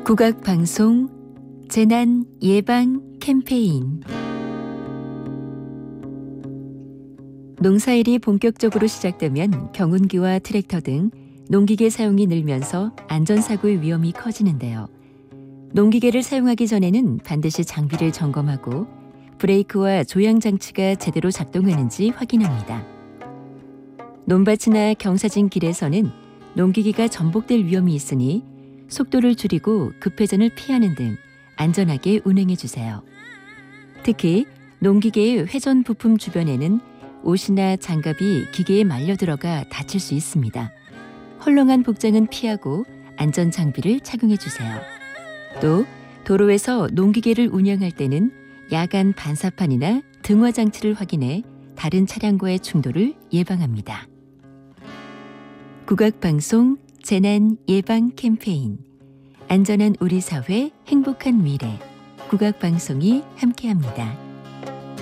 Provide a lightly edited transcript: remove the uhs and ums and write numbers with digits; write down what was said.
국악방송 재난 예방 캠페인. 농사일이 본격적으로 시작되면 경운기와 트랙터 등 농기계 사용이 늘면서 안전사고의 위험이 커지는데요. 농기계를 사용하기 전에는 반드시 장비를 점검하고 브레이크와 조향장치가 제대로 작동하는지 확인합니다. 논밭이나 경사진 길에서는 농기계가 전복될 위험이 있으니 속도를 줄이고 급회전을 피하는 등 안전하게 운행해 주세요. 특히 농기계의 회전 부품 주변에는 옷이나 장갑이 기계에 말려 들어가 다칠 수 있습니다. 헐렁한 복장은 피하고 안전 장비를 착용해 주세요. 또 도로에서 농기계를 운영할 때는 야간 반사판이나 등화 장치를 확인해 다른 차량과의 충돌을 예방합니다. 국악방송 재난 예방 캠페인. 안전한 우리 사회, 행복한 미래. 국악방송이 함께합니다.